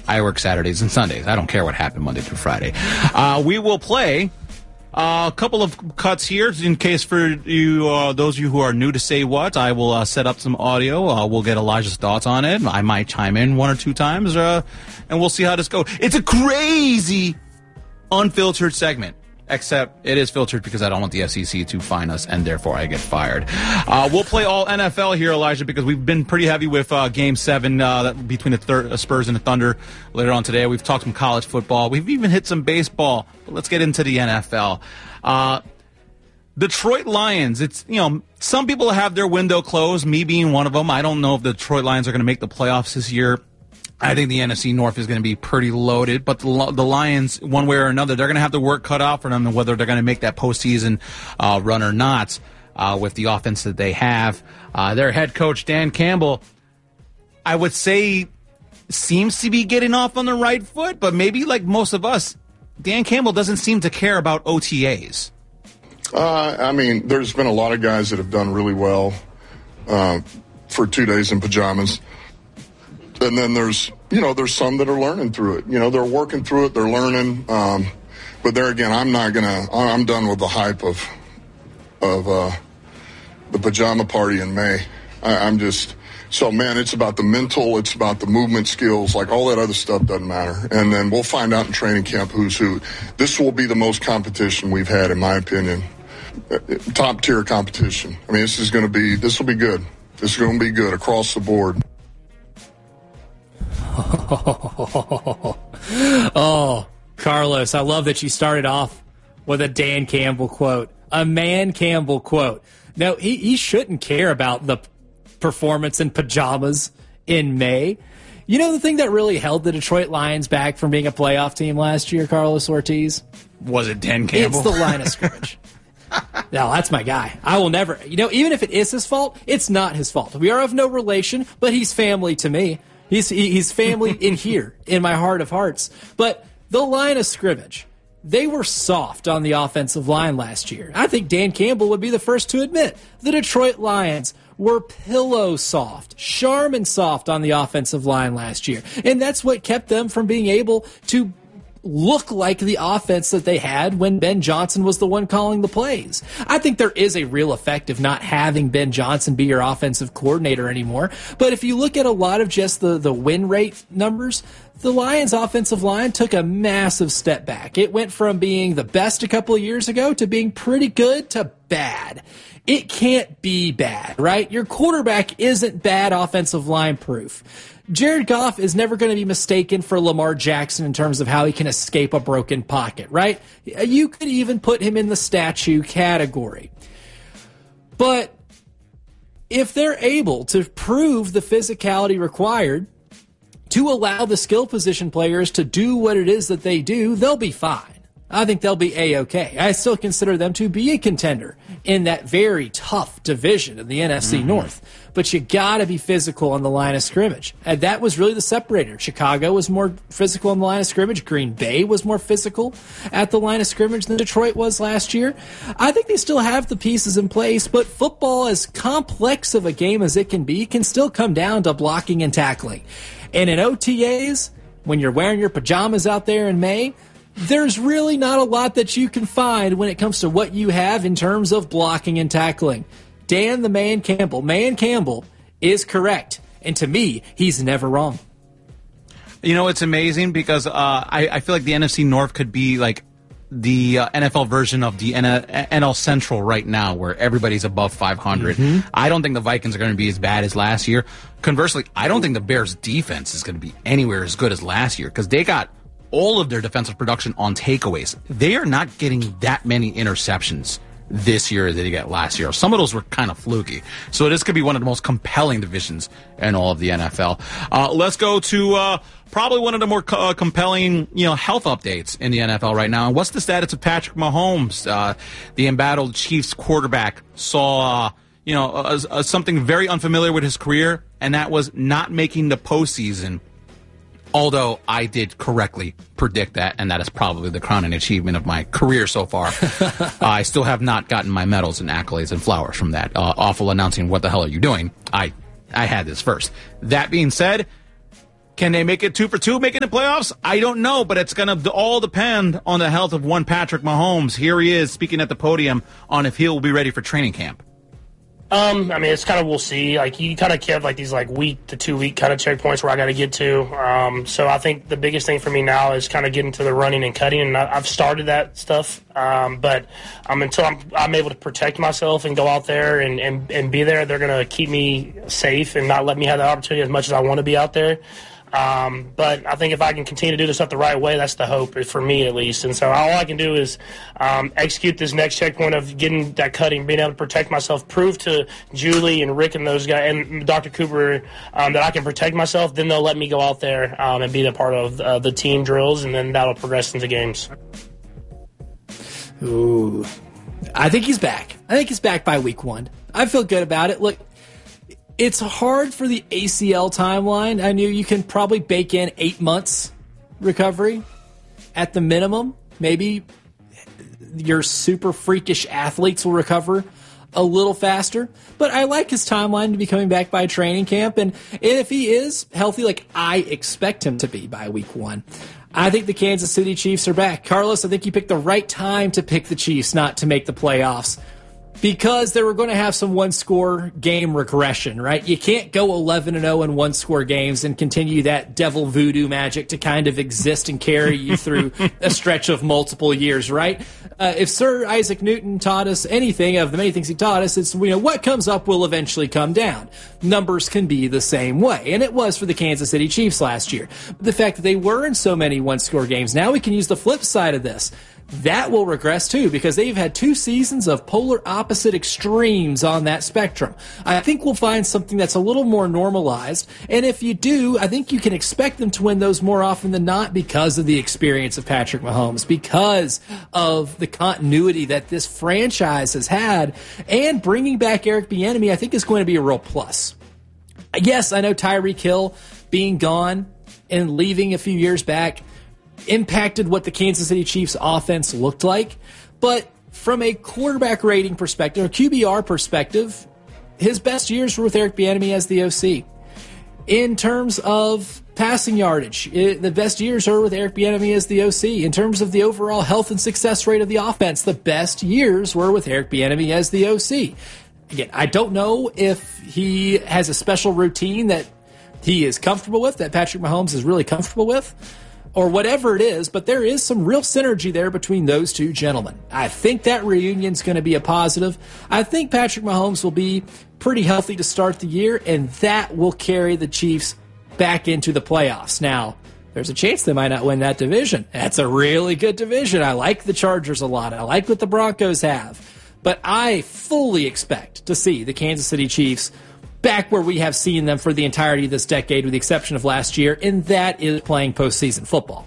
I work Saturdays and Sundays. I don't care what happened Monday through Friday. We will play a couple of cuts here in case for you, those of you who are new to Say What. I will set up some audio. We'll get Elijah's thoughts on it. I might chime in one or two times, and we'll see how this goes. It's a crazy, unfiltered segment. Except it is filtered because I don't want the SEC to fine us, and therefore I get fired. We'll play all NFL here, Elijah, because we've been pretty heavy with Game 7 between the Spurs and the Thunder later on today. We've talked some college football. We've even hit some baseball. But let's get into the NFL. Detroit Lions, it's, some people have their window closed, me being one of them. I don't know if the Detroit Lions are going to make the playoffs this year. I think the NFC North is going to be pretty loaded, but the Lions, one way or another, they're going to have the work cut out for them, and whether they're going to make that postseason run or not with the offense that they have. Their head coach, Dan Campbell, I would say seems to be getting off on the right foot, but maybe like most of us, Dan Campbell doesn't seem to care about OTAs. There's been a lot of guys that have done really well for 2 days in pajamas. And then there's some that are learning through it. They're working through it. They're learning. But there again, I'm done with the hype of the pajama party in May. It's about the mental. It's about the movement skills. Like all that other stuff doesn't matter. And then we'll find out in training camp who's who. This will be the most competition we've had, in my opinion. Top tier competition. This will be good. This is going to be good across the board. Oh, Carlos, I love that you started off with a Dan Campbell quote, a Man Campbell quote. No, he shouldn't care about the performance in pajamas in May. The thing that really held the Detroit Lions back from being a playoff team last year, Carlos Ortiz? Was it Dan Campbell? It's the line of scrimmage. No, that's my guy. I will never, even if it is his fault, it's not his fault. We are of no relation, but he's family to me. He's family in here, in my heart of hearts. But the line of scrimmage, they were soft on the offensive line last year. I think Dan Campbell would be the first to admit the Detroit Lions were pillow soft, Charmin soft on the offensive line last year. And that's what kept them from being able to look like the offense that they had when Ben Johnson was the one calling the plays. I think there is a real effect of not having Ben Johnson be your offensive coordinator anymore. But if you look at a lot of just the win rate numbers, the Lions offensive line took a massive step back. It went from being the best a couple of years ago to being pretty good to bad. It can't be bad, right? Your quarterback isn't bad offensive line proof. Jared Goff is never going to be mistaken for Lamar Jackson in terms of how he can escape a broken pocket, right? You could even put him in the statue category. But if they're able to prove the physicality required to allow the skill position players to do what it is that they do, they'll be fine. I think they'll be A-okay. I still consider them to be a contender in that very tough division of the NFC North. But you got to be physical on the line of scrimmage. And that was really the separator. Chicago was more physical on the line of scrimmage. Green Bay was more physical at the line of scrimmage than Detroit was last year. I think they still have the pieces in place, but football, as complex of a game as it can be, can still come down to blocking and tackling. And in OTAs, when you're wearing your pajamas out there in May, there's really not a lot that you can find when it comes to what you have in terms of blocking and tackling. Dan the Man Campbell is correct. And to me, he's never wrong. It's amazing because I feel like the NFC North could be like the NFL version of the NL Central right now, where everybody's above 500. I don't think the Vikings are going to be as bad as last year. Conversely, I don't think the Bears' defense is going to be anywhere as good as last year because they got all of their defensive production on takeaways. They are not getting that many interceptions this year as they got last year. Some of those were kind of fluky. So this could be one of the most compelling divisions in all of the NFL. Let's go to probably one of the more compelling, health updates in the NFL right now. And what's the status of Patrick Mahomes? The embattled Chiefs quarterback saw, something very unfamiliar with his career, and that was not making the postseason. Although I did correctly predict that, and that is probably the crowning achievement of my career so far. I still have not gotten my medals and accolades and flowers from that awful announcing, what the hell are you doing? I had this first. That being said, Can they make it 2 for 2, making the playoffs? I don't know, but it's going to all depend on the health of one Patrick Mahomes. Here he is speaking at the podium on if he will be ready for training camp. I mean, it's kind of, we'll see. Like, you kind of kept like these like week to 2 week kind of checkpoints where I got to get to. So I think the biggest thing for me now is kind of getting to the running and cutting, and I've started that stuff. But until I'm able to protect myself and go out there and be there, they're going to keep me safe and not let me have the opportunity as much as I want to be out there. But I think if I can continue to do this stuff the right way, that's the hope for me at least. And so all I can do is execute this next checkpoint of getting that cutting, being able to protect myself, prove to Julie and Rick and those guys and Dr. Cooper that I can protect myself. Then they'll let me go out there and be a part of the team drills, and then that'll progress into games. Ooh, I think he's back. I think he's back by week 1. I feel good about it. Look, it's hard for the ACL timeline. I knew you can probably bake in 8 months recovery at the minimum. Maybe your super freakish athletes will recover a little faster. But I like his timeline to be coming back by training camp. And if he is healthy, like I expect him to be by week 1, I think the Kansas City Chiefs are back. Carlos, I think you picked the right time to pick the Chiefs not to make the playoffs, because they were going to have some one-score game regression, right? You can't go 11-0 in one-score games and continue that devil voodoo magic to kind of exist and carry you through a stretch of multiple years, right? If Sir Isaac Newton taught us anything, of the many things he taught us, it's, what comes up will eventually come down. Numbers can be the same way, and it was for the Kansas City Chiefs last year. But the fact that they were in so many one-score games, now we can use the flip side of this. That will regress too, because they've had 2 seasons of polar opposite extremes on that spectrum. I think we'll find something that's a little more normalized, and if you do, I think you can expect them to win those more often than not because of the experience of Patrick Mahomes, because of the continuity that this franchise has had, and bringing back Eric Bieniemy I think is going to be a real plus. Yes, I know Tyreek Hill being gone and leaving a few years back impacted what the Kansas City Chiefs offense looked like, but from a quarterback rating perspective, or QBR perspective, his best years were with Eric Bieniemy as the OC. In terms of passing yardage, the best years are with Eric Bieniemy as the OC. In terms of the overall health and success rate of the offense, the best years were with Eric Bieniemy as the OC. Again, I don't know if he has a special routine that he is comfortable with, that Patrick Mahomes is really comfortable with, or whatever it is, but there is some real synergy there between those two gentlemen. I think that reunion's going to be a positive. I think Patrick Mahomes will be pretty healthy to start the year, and that will carry the Chiefs back into the playoffs. Now, there's a chance they might not win that division. That's a really good division. I like the Chargers a lot. I like what the Broncos have. But I fully expect to see the Kansas City Chiefs back where we have seen them for the entirety of this decade, with the exception of last year, and that is playing postseason football.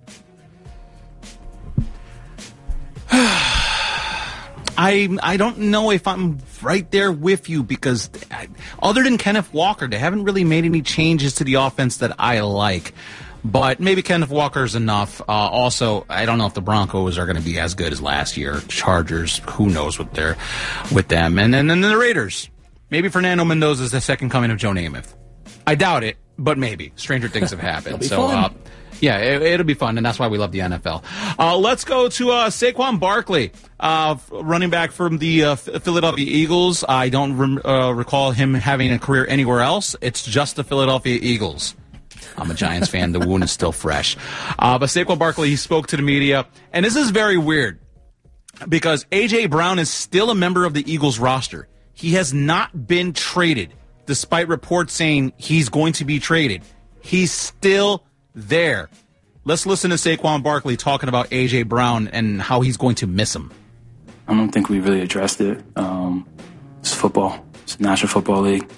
I don't know if I'm right there with you, because other than Kenneth Walker, they haven't really made any changes to the offense that I like. But maybe Kenneth Walker's enough. Also, I don't know if the Broncos are going to be as good as last year. Chargers, who knows what they're with them. And then the Raiders. Maybe Fernando Mendoza is the second coming of Joe Namath. I doubt it, but maybe. Stranger things have happened. Fun. Yeah, it'll be fun, and that's why we love the NFL. Let's go to Saquon Barkley, running back from the Philadelphia Eagles. I don't recall him having a career anywhere else. It's just the Philadelphia Eagles. I'm a Giants fan. The wound is still fresh. But Saquon Barkley, he spoke to the media, and this is very weird because A.J. Brown is still a member of the Eagles roster. He has not been traded, despite reports saying he's going to be traded. He's still there. Let's listen to Saquon Barkley talking about A.J. Brown and how he's going to miss him. I don't think we really addressed it. It's football. It's the National Football League.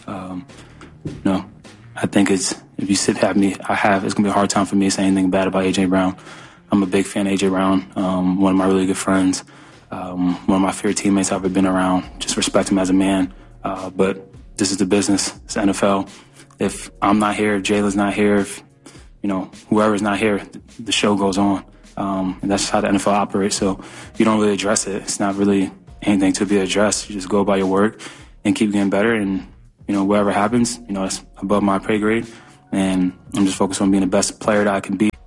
I think if you have me, it's going to be a hard time for me to say anything bad about A.J. Brown. I'm a big fan of A.J. Brown, one of my really good friends. One of my favorite teammates I've ever been around. Just respect him as a man. But this is the business. It's the NFL. If I'm not here, if Jalen's not here, if whoever's not here, the show goes on. And that's how the NFL operates. So you don't really address it. It's not really anything to be addressed. You just go about your work and keep getting better. And whatever happens, it's above my pay grade. and I'm just focused on being the best player that I can be.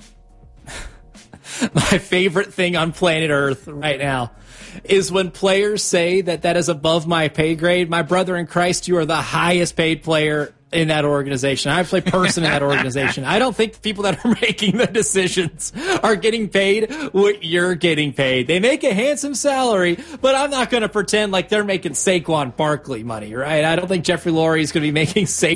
My favorite thing on planet Earth right now is when players say that is above my pay grade. My brother in Christ, you are the highest paid player in that organization. I play person in that organization. I don't think the people that are making the decisions are getting paid what you're getting paid. They make a handsome salary, but I'm not going to pretend like they're making Saquon Barkley money, right? I don't think Jeffrey Lurie is going to be making Saquon